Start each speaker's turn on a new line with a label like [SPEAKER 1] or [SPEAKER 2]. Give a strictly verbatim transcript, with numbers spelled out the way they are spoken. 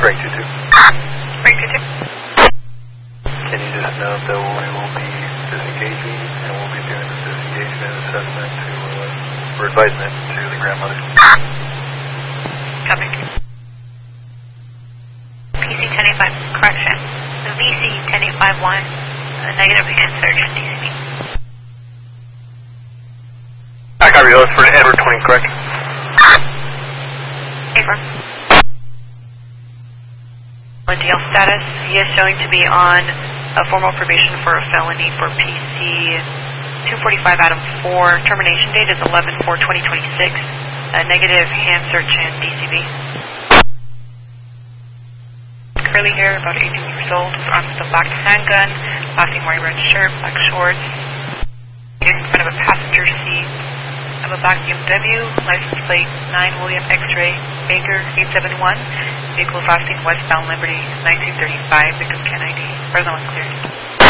[SPEAKER 1] Break two two.
[SPEAKER 2] Break two two.
[SPEAKER 1] Can you just note that we will be disengaging and we'll be doing the disengagement assessment to, uh, or advisement to the grandmother?
[SPEAKER 2] Copy. P C ten eighty-five, correction. The V C ten eight five one, uh, negative hand search and D C B.
[SPEAKER 1] I copy those for Edward twenty, correct?
[SPEAKER 2] Affirm. D L status, he is showing to be on a formal probation for a felony for P C two forty-five Adam four. Termination date is eleven four twenty twenty-six. A negative hand search and D C B. Curly hair, about eighteen years old, armed with a black handgun, lasting white red shirt, black shorts. He's in front of a passenger seat of a black B M W, license plate nine William X-ray Baker eight seven one. Vehicle lasting westbound Liberty nineteen thirty-five, victim K ninety. Present one cleared.